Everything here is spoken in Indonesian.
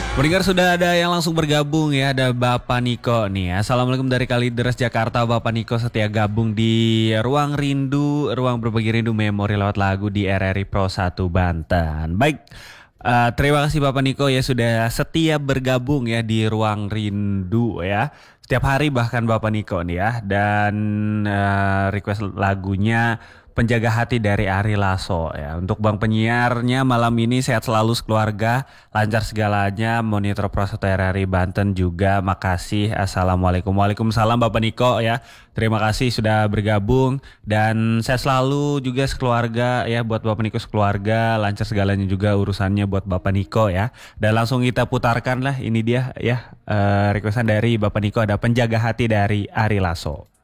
Pendengar sudah ada yang langsung bergabung ya, ada Bapak Niko nih. Assalamualaikum dari Kalideres Jakarta, Bapak Niko setia gabung di Ruang Rindu, Ruang Berbagi Rindu Memori lewat lagu di RRI Pro 1 Banten. Baik, terima kasih Bapak Niko ya sudah setia bergabung ya di Ruang Rindu ya. Setiap hari bahkan Bapak Niko nih ya, dan request lagunya Penjaga Hati dari Ari Lasso ya. Untuk Bang penyiarnya malam ini sehat selalu sekeluarga, lancar segalanya, monitor Pro 1 RRI Banten juga. Makasih. Assalamualaikum. Waalaikumsalam Bapak Niko ya. Terima kasih sudah bergabung dan sehat selalu juga sekeluarga ya, buat Bapak Niko sekeluarga, lancar segalanya juga urusannya buat Bapak Niko ya. Dan langsung kita putarkan lah, ini dia ya, requestan dari Bapak Niko, ada Penjaga Hati dari Ari Lasso.